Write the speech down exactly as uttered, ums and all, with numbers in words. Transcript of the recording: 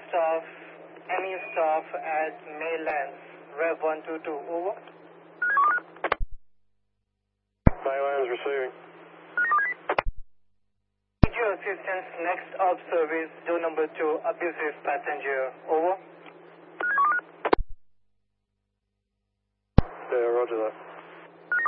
staff, any staff at Maylands, Rev one two two, over. Maylands receiving. Need your assistance, next up service, door number two, abusive passenger, over. Yeah, roger that.